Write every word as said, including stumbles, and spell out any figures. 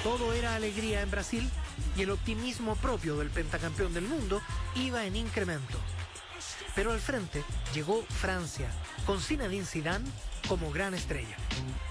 Todo era alegría en Brasil y el optimismo propio del pentacampeón del mundo iba en incremento. Pero al frente llegó Francia, con Zinedine Zidane como gran estrella.